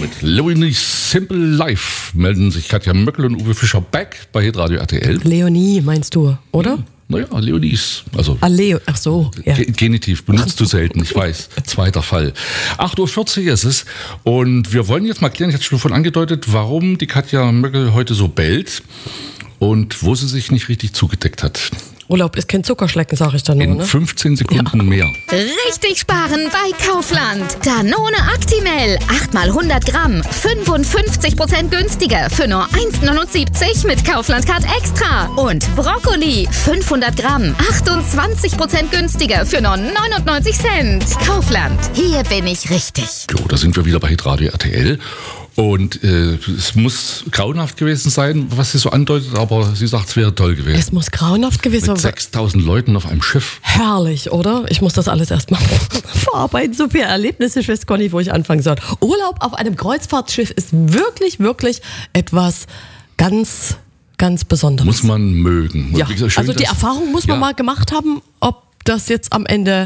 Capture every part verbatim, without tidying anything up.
Mit Leonie's Simple Life melden sich Katja Möckel und Uwe Fischer back bei Hitradio R T L. Leonie meinst du, oder? Ja, naja, Leonie's. Also ah, Leo, ach so. Ja. Genitiv benutzt du selten, ich weiß. Zweiter Fall. acht Uhr vierzig ist es und wir wollen jetzt mal klären, ich hatte schon davon angedeutet, warum die Katja Möckel heute so bellt und wo sie sich nicht richtig zugedeckt hat. Urlaub ist kein Zuckerschlecken, sag ich dann nur, In ne? fünfzehn Sekunden ja. mehr. Richtig sparen bei Kaufland. Danone Actimel, acht mal hundert Gramm, fünfundfünfzig Prozent günstiger für nur eins neunundsiebzig mit Kaufland Card Extra. Und Brokkoli, fünfhundert Gramm, achtundzwanzig Prozent günstiger für nur neunundneunzig Cent. Kaufland, hier bin ich richtig. Jo, da sind wir wieder bei Hitradio R T L. Und äh, es muss grauenhaft gewesen sein, was sie so andeutet, aber sie sagt, es wäre toll gewesen. Es muss grauenhaft gewesen sein. Mit sechstausend Leuten auf einem Schiff. Herrlich, oder? Ich muss das alles erstmal verarbeiten. So viele Erlebnisse, ich weiß gar nicht, wo ich anfangen soll. Urlaub auf einem Kreuzfahrtschiff ist wirklich, wirklich etwas ganz, ganz Besonderes. Muss man mögen. Ja, schön, also die dass, Erfahrung muss man ja. mal gemacht haben, ob das jetzt am Ende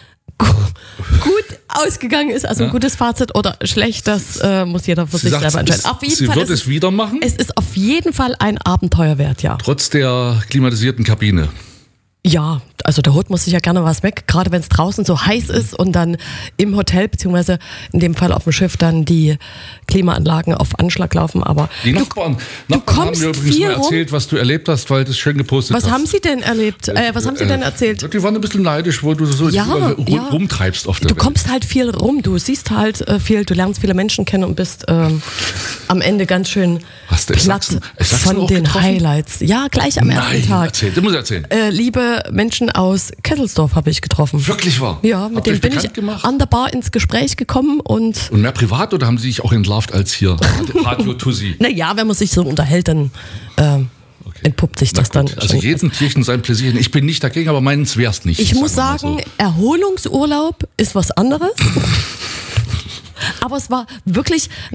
gut ausgegangen ist, also ein ja. gutes Fazit oder schlecht, das äh, muss jeder für sie sich sagt, selber entscheiden. Es, auf jeden sie Fall wird ist es wieder machen? Es ist auf jeden Fall ein Abenteuer wert, ja. Trotz der klimatisierten Kabine. Ja, also da holt man sich ja gerne was weg, gerade wenn es draußen so heiß ist und dann im Hotel, beziehungsweise in dem Fall auf dem Schiff, dann die Klimaanlagen auf Anschlag laufen. Aber die du, Nachbarn, du Nachbarn haben kommst mir übrigens viel mal erzählt, was du erlebt hast, weil du es schön gepostet was hast. Was haben sie denn erlebt? Äh, was haben sie denn erzählt? Die waren ein bisschen neidisch, wo du so ja, rum, ja. rumtreibst auf der Du Welt. kommst halt viel rum, du siehst halt äh, viel, du lernst viele Menschen kennen und bist ähm, am Ende ganz schön Hast du platt Sachsen, Sachsen von den getroffen? Highlights. Ja, gleich am Nein, ersten Tag. Erzähl, du musst erzählen. Äh, liebe Menschen aus Kettelsdorf habe ich getroffen. Wirklich wahr? Ja, mit Habt denen euch bin ich bekannt gemacht? an der Bar ins Gespräch gekommen und... Und mehr privat oder haben sie sich auch entlarvt als hier Radio Tussi? Naja, wenn man sich so unterhält, dann ähm, okay. entpuppt sich das dann. Also jedem Tierchen sein Pläsier. Ich bin nicht dagegen, aber meins wär's nicht. Ich muss sagen, sagen, so. Erholungsurlaub ist was anderes. Aber es war wirklich